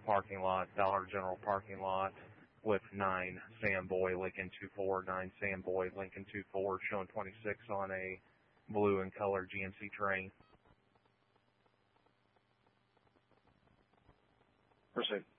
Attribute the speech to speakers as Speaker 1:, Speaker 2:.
Speaker 1: parking lot, Dollar General parking lot, with 9 Samboy Lincoln 24, 9 Samboy Lincoln 24, showing 26 on a blue and color GMC Terrain.
Speaker 2: Proceed.